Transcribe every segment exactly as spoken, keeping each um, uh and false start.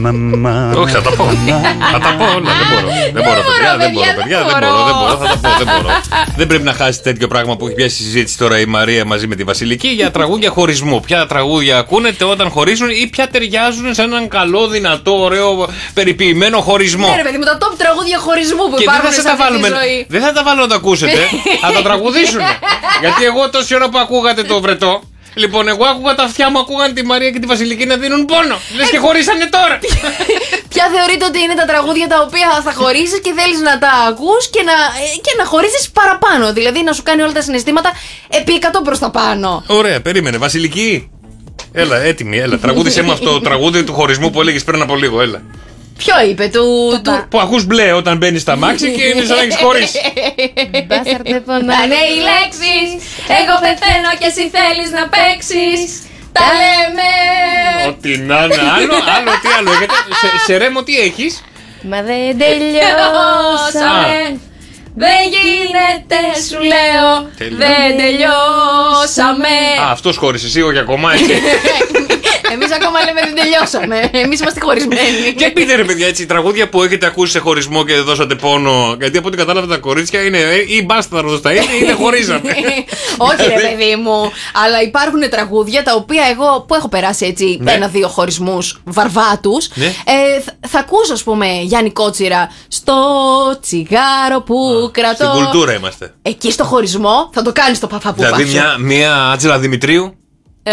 Όχι, θα τα πω. Θα τα πω όλα. Δεν μπορώ. Δεν μπορώ, παιδιά. Δεν μπορώ, παιδιά. Δεν μπορώ. Δεν μπορώ. Θα τα πω. Δεν μπορώ. Δεν πρέπει να χάσει τέτοιο πράγμα που έχει πιάσει η συζήτηση τώρα η Μαρία μαζί με τη Βασιλική για τραγούδια χωρισμού. Ποια τραγούδια ακούνε όταν χωρίζουν ή ποια ταιριάζουν σε έναν καλό, δυνατό, ωραίο, περιποιημένο χωρισμό. Ναι, ρε παιδί μου, τα top τραγούδια χωρισμού που και υπάρχουν δεν σε θα τα αυτή βάλουμε, τη ζωή. δεν θα τα βάλω να τα ακούσετε. Θα τα τραγουδήσουν. Γιατί εγώ τόση ώρα που ακούγατε το βρετό. Λοιπόν, εγώ άκουγα τα αυτιά μου, ακούγαν τη Μαρία και τη Βασιλική να δίνουν πόνο. Λες και χωρίσανε τώρα. Ποια θεωρείτε ότι είναι τα τραγούδια τα οποία θα χωρίσεις και θέλεις να τα ακούς και να, και να χωρίσεις παραπάνω. Δηλαδή να σου κάνει όλα τα συναισθήματα επί εκατό προς τα πάνω. Ωραία, περίμενε. Βασιλική. Έλα, έτοιμη, έλα. Τραγούδισε μου αυτό το τραγούδι του χωρισμού που έλεγες πριν από λίγο, έλα. Ποιο είπε, του. του... Που ακούς μπλε όταν μπαίνεις στα μάξι και είναι σαν να έχεις χωρίσει. Μπάσαρτε πονάνε οι λέξεις. Εγώ πεθαίνω και εσύ θέλεις να παίξεις. Τα λέμε. Ό,τι να είναι. Άλλο, άλλο, τι άλλο έχετε. Σε, σε ρέμο τι έχεις. Μα δεν τελειώσαμε. Δεν γίνεται, σου λέω. Δεν τελειώσαμε. Α, αυτός χώρισε εσύ, όχι ακόμα, έτσι. Εμείς ακόμα λέμε δεν τελειώσαμε. Εμείς είμαστε χωρισμένοι. Και πείτε ρε παιδιά, έτσι, τραγούδια που έχετε ακούσει σε χωρισμό και δώσατε πόνο. Γιατί από ό,τι κατάλαβα τα κορίτσια είναι ή μπάσταρδος τα είναι ή δεν χωρίζαμε. Όχι ρε παιδί μου. Αλλά υπάρχουν τραγούδια τα οποία εγώ που έχω περάσει έτσι ναι. ένα-δύο χωρισμούς βαρβάτους. Ναι. Ε, θα, θα ακούσω, ας πούμε, Γιάννη Κότσιρα στο τσιγάρο που Α, κρατώ. Στην κουλτούρα είμαστε. Εκεί στο χωρισμό θα το κάνεις το παφά που Δηλαδή μια, μια Άτζελα Δημητρίου. Ε.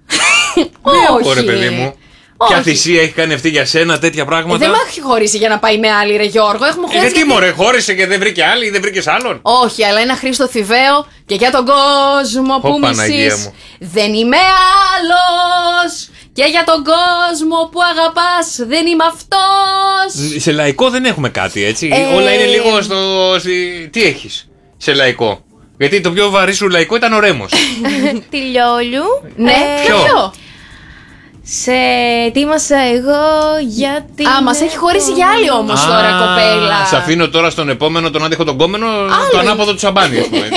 Όχι, ρε παιδί μου. Όχι. Ποια θυσία έχει κάνει αυτή για σένα, τέτοια πράγματα. Ε, δεν με έχει χωρίσει για να πάει με άλλη, ρε Γιώργο. Έχουμε χωρίσει. Ε, γιατί γιατί... μωρέ, χώρισε και δεν βρήκε άλλη ή δεν βρήκε άλλον. Όχι, αλλά ένα Χρήστο Θηβαίο και για τον κόσμο που μισείς. Δεν είμαι άλλος. Και για τον κόσμο που αγαπάς δεν είμαι αυτός. Σε λαϊκό δεν έχουμε κάτι, έτσι. Ε... Όλα είναι λίγο στο. Τι έχεις σε λαϊκό. Γιατί το πιο βαρύ σου λαϊκό ήταν ο Ρέμος. Τη Λιόλιου. Ναι, ε, ποιο? ποιο? Σε ετοίμασα εγώ γιατί. Α, μας έχει χωρίσει για άλλη όμως τώρα, κοπέλα. Σε αφήνω τώρα στον επόμενο, τον άντεχο τον κόμενο, το ανάποδο του σαμπάνι, ας πούμε.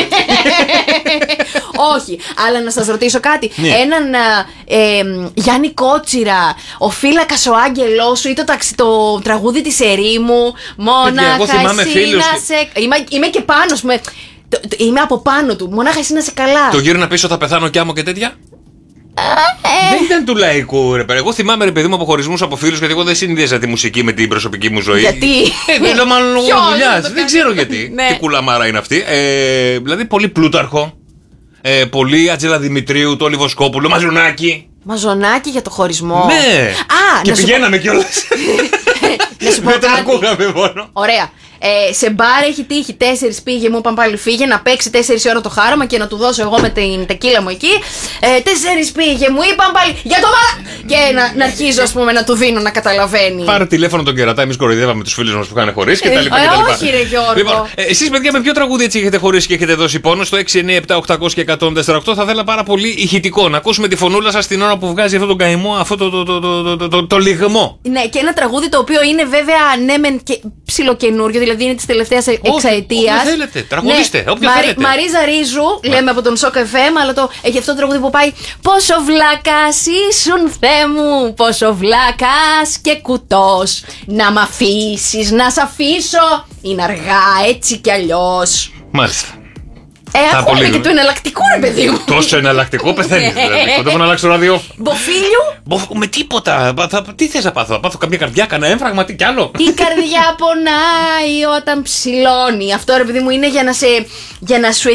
Όχι, αλλά να σας ρωτήσω κάτι. Ναι. Έναν ε, Γιάννη Κότσιρα, ο φύλακας ο άγγελός σου ή το, ταξι, το τραγούδι της ερήμου. Μόναχα εσύ να σε. Είμαι, είμαι και πάνω, ας πούμε. Είμαι από πάνω του. Μονάχα εσύ να σε καλά. Το γύρω να πίσω θα πεθάνω κι άμμο και τέτοια. Ε. Δεν ήταν του λαϊκού, ρε παιδί. Εγώ θυμάμαι, ρε παιδί μου, από χωρισμούς από φίλους, γιατί εγώ δεν συνδύασα τη μουσική με την προσωπική μου ζωή. Γιατί? Ε, λέω μάλλον λόγω δουλειάς. Δεν ξέρω γιατί. Ναι. Τι κουλαμάρα είναι αυτή. Ε, δηλαδή, πολύ Πλούταρχο. Ε, πολύ Ατζέλα Δημητρίου, το Λιβοσκόπουλο, Μαζονάκι. Μαζονάκι για το χωρισμό. Ναι. Α, και πηγαίναμε σου... κιόλας. Να σου πω δεν τον ακούγαμε μόνο. Ωραία. Ε, σε μπαρ έχει τύχει τέσσερις πήγε, μου είπαν πάλι φύγε να παίξει τέσσερις ώρα το χάραμα και να του δώσω εγώ με την τεκίλα μου εκεί. Ε, τέσσερις πήγε, μου είπαν πάλι για το βάρα! Και να, να αρχίζω, ας πούμε, να του δίνω να καταλαβαίνει. Πάρε τηλέφωνο τον κερατά, εμείς κοροϊδεύαμε τους φίλους μας που είχαν χωρίσει και τα λοιπά. Ε, ε, όχι, ρε Γιώργο. Λοιπόν, ε, εσείς παιδιά με ποιο τραγούδι έτσι έχετε χωρίσει και έχετε δώσει πόνο? Στο έξι εννιά επτά οκτακόσια και εκατόν τέσσερα οκτώ θα ήθελα πάρα πολύ ηχητικό. Να ακούσουμε τη φωνούλα σας την ώρα που βγάζει αυτό τον καημό, αυτό το, το, το, το, το, το, το, το λιγμό. Ναι, και ένα τραγούδι το οποίο είναι βέβαια ναι μεν και ψιλοκαινούριο, δηλαδή είναι της τελευταίας εξαετίας. Όποιο θέλετε, τραγουδίστε, ναι, όποιο Μαρι, θέλετε. Μαρίζα Ρίζου, λέμε από τον Σοκ εφ εμ, αλλά το, έχει αυτό το τραγούδι που πάει πόσο βλάκας ήσουν Θεέ μου, πόσο βλάκας και κουτός. Να μ' αφήσεις, να σ' αφήσω, είναι αργά έτσι κι αλλιώς. Μάλιστα. Ε, ακούγαμε και το εναλλακτικό, ρε παιδί μου. Τόσο εναλλακτικό πεθαίνεις, δηλαδή. Κοντεύω να αλλάξω ραδιό. Μποφίλιου. Μποφ, με τίποτα. Θα, τι θες να πάθω, να πάθω καμία καρδιά, κανένα έμφραγμα, τι κι άλλο. Η καρδιά πονάει όταν ψηλώνει. Αυτό, ρε παιδί μου, είναι για να, σε, για να σου